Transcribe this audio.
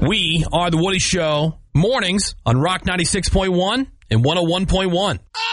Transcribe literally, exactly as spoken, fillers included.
We are The Woody Show, mornings on Rock ninety-six point one and one oh one point one.